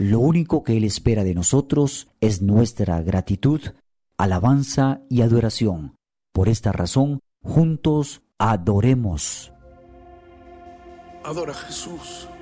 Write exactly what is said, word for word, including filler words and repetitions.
Lo único que Él espera de nosotros es nuestra gratitud, alabanza y adoración. Por esta razón, juntos adoremos. Adora a Jesús.